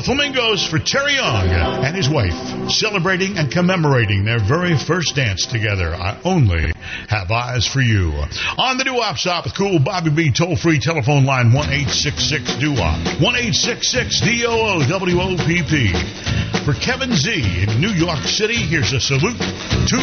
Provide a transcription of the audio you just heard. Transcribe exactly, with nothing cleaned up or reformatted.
flamingos for Terry Young and his wife, celebrating and commemorating their very first dance together. I only have eyes for you. On the Doo-Wop Stop with Cool Bobby B, toll-free telephone line one eight six six D O O P, one eight six six D O O W O P P. For Kevin Z in New York City, here's a salute to